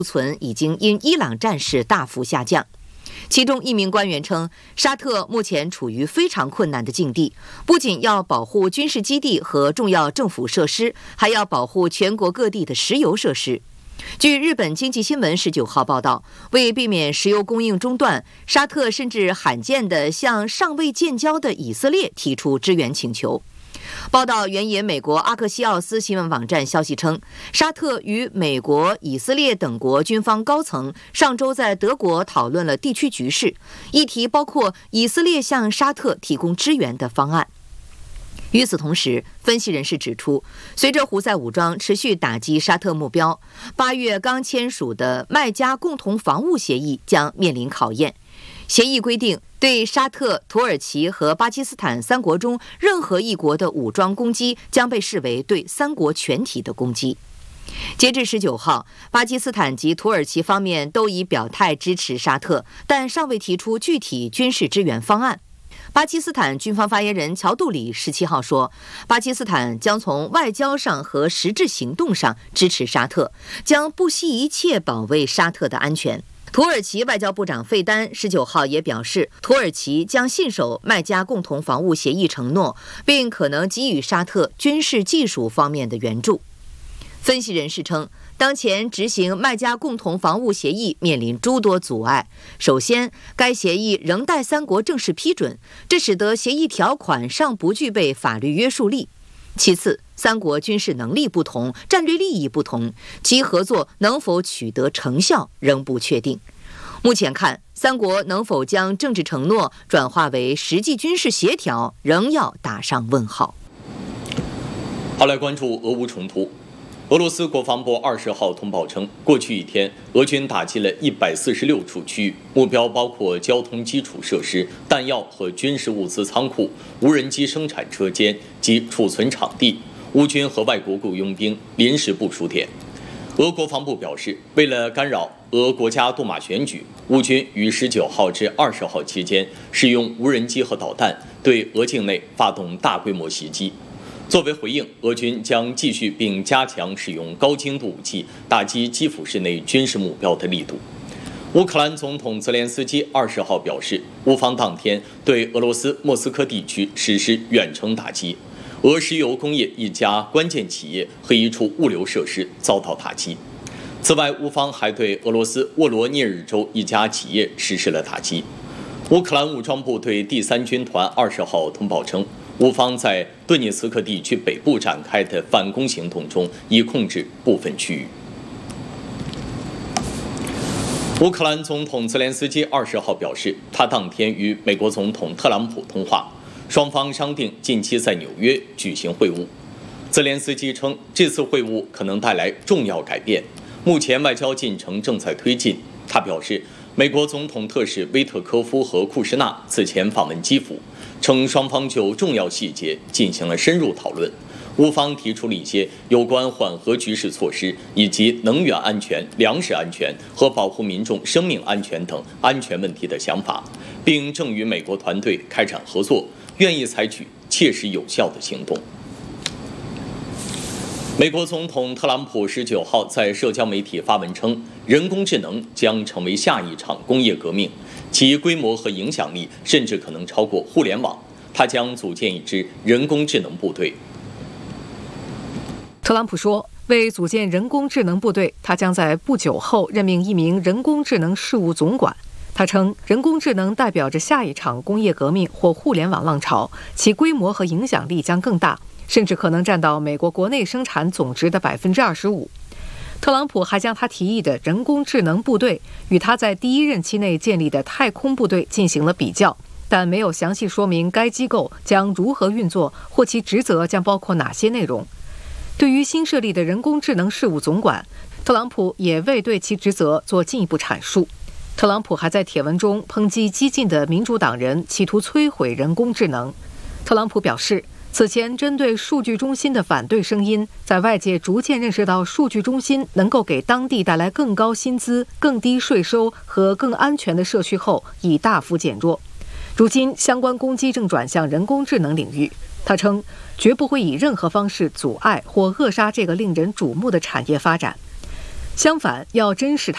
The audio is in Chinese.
存已经因伊朗战事大幅下降。其中一名官员称，沙特目前处于非常困难的境地，不仅要保护军事基地和重要政府设施，还要保护全国各地的石油设施。据日本经济新闻19号报道，为避免石油供应中断，沙特甚至罕见地向尚未建交的以色列提出支援请求。报道援引美国阿克西奥斯新闻网站消息称，沙特与美国、以色列等国军方高层上周在德国讨论了地区局势，议题包括以色列向沙特提供支援的方案。与此同时，分析人士指出，随着胡塞武装持续打击沙特目标，8月刚签署的麦加共同防务协议将面临考验。协议规定，对沙特、土耳其和巴基斯坦3国中任何一国的武装攻击将被视为对3国全体的攻击。截至19号，巴基斯坦及土耳其方面都已表态支持沙特，但尚未提出具体军事支援方案。巴基斯坦军方发言人乔杜里17号说，巴基斯坦将从外交上和实质行动上支持沙特，将不惜一切保卫沙特的安全。土耳其外交部长费丹19号也表示，土耳其将信守麦加共同防务协议承诺，并可能给予沙特军事技术方面的援助。分析人士称，当前执行麦加共同防务协议面临诸多阻碍。首先，该协议仍待3国正式批准，这使得协议条款尚不具备法律约束力。其次，3国军事能力不同，战略利益不同，其合作能否取得成效仍不确定。目前看，3国能否将政治承诺转化为实际军事协调，仍要打上问号。 好，来关注俄乌冲突。俄罗斯国防部20号通报称，过去一天，俄军打击了146处区域，目标包括交通基础设施、弹药和军事物资仓库、无人机生产车间及储存场地、乌军和外国雇佣兵临时部署点。俄国防部表示，为了干扰俄国家杜马选举，乌军于19号至20号期间使用无人机和导弹对俄境内发动大规模袭击。作为回应，俄军将继续并加强使用高精度武器打击基辅市内军事目标的力度。乌克兰总统泽连斯基20号表示，乌方当天对俄罗斯莫斯科地区实施远程打击，俄石油工业一家关键企业和一处物流设施遭到打击。此外，乌方还对俄罗斯沃罗涅日州一家企业实施了打击。乌克兰武装部队第3军团20号通报称，乌方在顿涅茨克地区北部展开的反攻行动中，已控制部分区域。乌克兰总统泽连斯基20号表示，他当天与美国总统特朗普通话，双方商定近期在纽约举行会晤。泽连斯基称，这次会晤可能带来重要改变，目前外交进程正在推进。他表示，美国总统特使威特科夫和库什纳此前访问基辅，称双方就重要细节进行了深入讨论。乌方提出了一些有关缓和局势措施，以及能源安全、粮食安全和保护民众生命安全等安全问题的想法，并正与美国团队开展合作，愿意采取切实有效的行动。美国总统特朗普19号在社交媒体发文称，人工智能将成为下一场工业革命，其规模和影响力甚至可能超过互联网。他将组建一支人工智能部队。 特朗普说，为组建人工智能部队，他将在不久后任命一名人工智能事务总管。他称，人工智能代表着下一场工业革命或互联网浪潮，其规模和影响力将更大，甚至可能占到美国国内生产总值的25%。特朗普还将他提议的人工智能部队与他在第1任期内建立的太空部队进行了比较，但没有详细说明该机构将如何运作或其职责将包括哪些内容。对于新设立的人工智能事务总管，特朗普也未对其职责做进一步阐述。特朗普还在帖文中抨击激进的民主党人企图摧毁人工智能。特朗普表示，此前针对数据中心的反对声音，在外界逐渐认识到数据中心能够给当地带来更高薪资、更低税收和更安全的社区后，已大幅减弱。如今，相关攻击正转向人工智能领域。他称，绝不会以任何方式阻碍或扼杀这个令人瞩目的产业发展。相反，要珍视它